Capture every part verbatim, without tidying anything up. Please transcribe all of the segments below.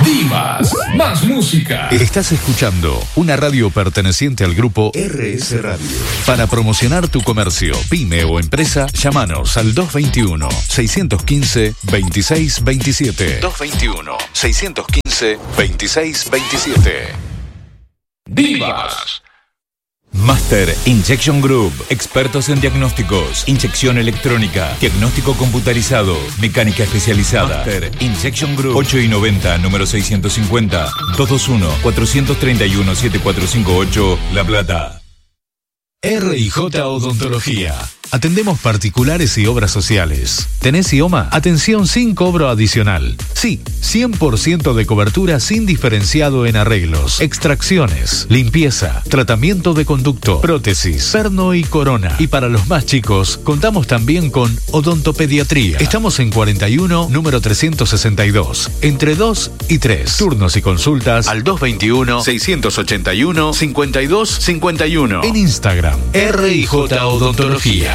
Divas, más música. Estás escuchando una radio perteneciente al grupo R S Radio. Para promocionar tu comercio, pyme o empresa, llámanos al dos veintiuno, seiscientos quince, veintiséis veintisiete. dos veintiuno, seiscientos quince, veintiséis veintisiete. Divas. Master Injection Group, expertos en diagnósticos, inyección electrónica, diagnóstico computarizado, mecánica especializada. Master Injection Group, ocho y noventa, número seiscientos cincuenta, dos veintiuno, cuatrocientos treinta y uno, setenta y cuatro cincuenta y ocho, La Plata. R I J Odontología. Atendemos particulares y obras sociales. ¿Tenés I O M A? Atención sin cobro adicional. Sí, cien por ciento de cobertura sin diferenciado en arreglos, extracciones, limpieza, tratamiento de conducto, prótesis, perno y corona. Y para los más chicos, contamos también con odontopediatría. Estamos en cuarenta y uno, número trescientos sesenta y dos, entre dos y tres. Turnos y consultas al dos veintiuno, seiscientos ochenta y uno, cincuenta y dos cincuenta y uno. En Instagram, R I J Odontología.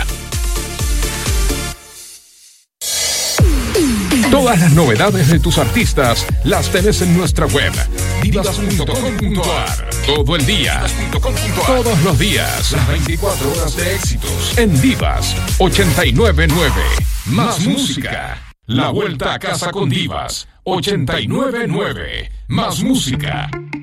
Todas las novedades de tus artistas las tenés en nuestra web, divas punto com punto ar. Todo el día, todos los días, las veinticuatro horas de éxitos en Divas ochenta y nueve nueve. Más música. La vuelta a casa con Divas ochenta y nueve nueve. Más música.